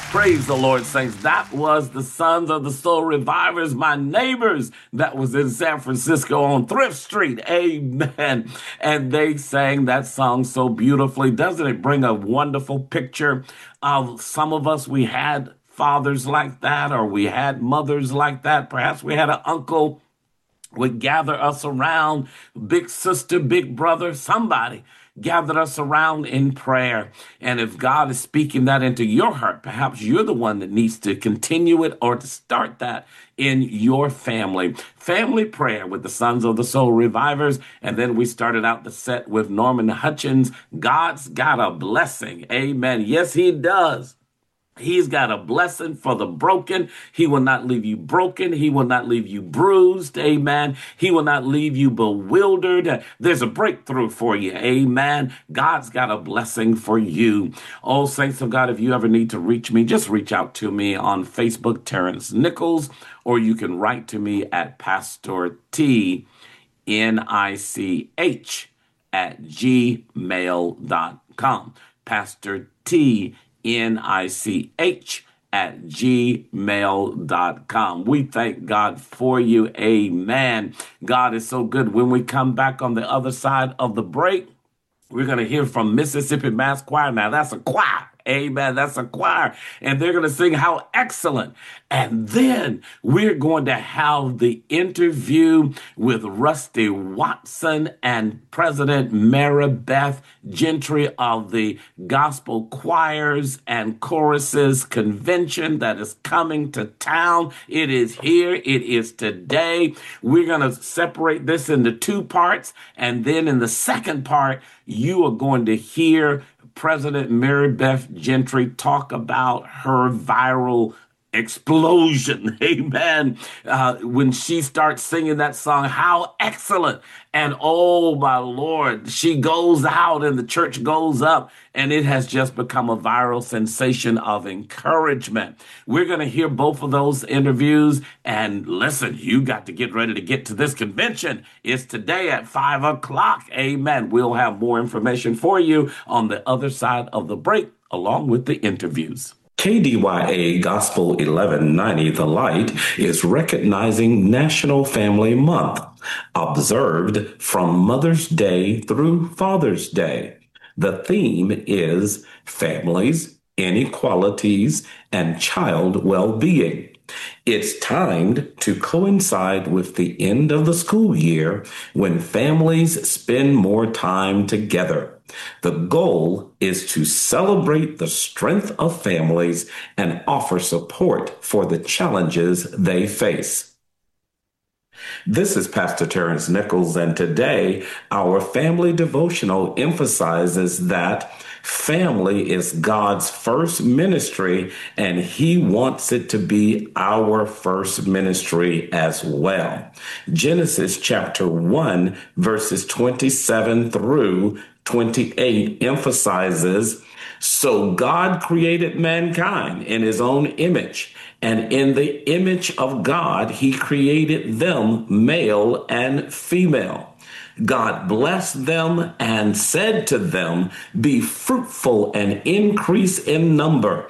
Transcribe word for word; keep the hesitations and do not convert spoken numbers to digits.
Praise the Lord, saints. That was the Sons of the Soul Revivers, my neighbors that was in San Francisco on Thrift Street. Amen. And they sang that song so beautifully. Doesn't it bring a wonderful picture of some of us? We had fathers like that, or we had mothers like that. Perhaps we had an uncle would gather us around, big sister, big brother, somebody gathered us around in prayer. And if God is speaking that into your heart, perhaps you're the one that needs to continue it or to start that in your family. Family prayer with the Sons of the Soul Revivers. And then we started out the set with Norman Hutchins. God's got a blessing. Amen. Yes, he does. He's got a blessing for the broken. He will not leave you broken. He will not leave you bruised. Amen. He will not leave you bewildered. There's a breakthrough for you. Amen. God's got a blessing for you. Oh, saints of God, if you ever need to reach me, just reach out to me on Facebook, Terrence Nichols, or you can write to me at Pastor T, N I C H, at gmail dot com. Pastor T, N I C H at gmail dot com. We thank God for you. Amen. God is so good. When we come back on the other side of the break, we're going to hear from Mississippi Mass Choir. Now, that's a choir. Amen. That's a choir. And they're going to sing How Excellent. And then we're going to have the interview with Rusty Watson and President Maribeth Gentry of the Gospel Choirs and Choruses Convention that is coming to town. It is here. It is today. We're going to separate this into two parts. And then in the second part, you are going to hear President Maribeth Gentry talk about her viral explosion. Amen. Uh, when she starts singing that song, How Excellent. And oh, my Lord, she goes out and the church goes up, and it has just become a viral sensation of encouragement. We're going to hear both of those interviews. And listen, you got to get ready to get to this convention. It's today at five o'clock. Amen. We'll have more information for you on the other side of the break, along with the interviews. K D Y A Gospel eleven ninety The Light is recognizing National Family Month, observed from Mother's Day through Father's Day. The theme is families, inequalities, and child well-being. It's timed to coincide with the end of the school year when families spend more time together. The goal is to celebrate the strength of families and offer support for the challenges they face. This is Pastor Terrence Nichols, and today our family devotional emphasizes that family is God's first ministry, and He wants it to be our first ministry as well. Genesis chapter one, verses twenty-seven through twenty-eight emphasizes, so God created mankind in His own image, and in the image of God, He created them, male and female. God blessed them and said to them, be fruitful and increase in number